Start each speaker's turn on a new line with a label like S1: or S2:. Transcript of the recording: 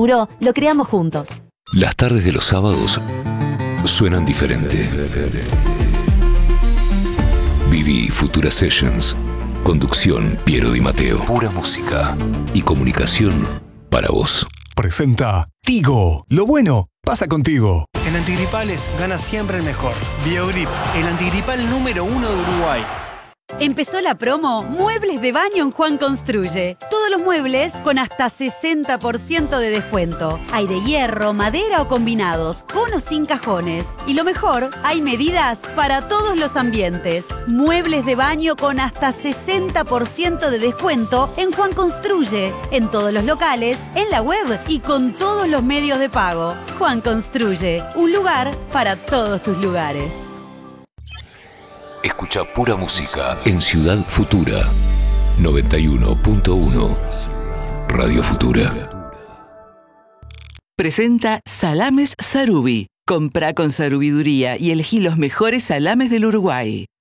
S1: futuro lo creamos juntos.
S2: Las tardes de los sábados suenan diferente. Viví Futura Sessions. Conducción Piero Di Matteo. Pura música y comunicación para vos.
S3: Presenta Tigo. Lo bueno pasa contigo.
S4: En antigripales gana siempre el mejor. Biogrip, el antigripal número 1 de Uruguay.
S5: Empezó la promo Muebles de Baño en Juan Construye. Todos los muebles con hasta 60% de descuento. Hay de hierro, madera o combinados, con o sin cajones. Y lo mejor, hay medidas para todos los ambientes. Muebles de baño con hasta 60% de descuento en Juan Construye. En todos los locales, en la web y con todos los medios de pago. Juan Construye, un lugar para todos tus lugares.
S2: Escucha Pura Música en Ciudad Futura 91.1 Radio Futura.
S6: Presenta Salames Sarubi. Comprá con sarubiduría y elegí los mejores salames del Uruguay.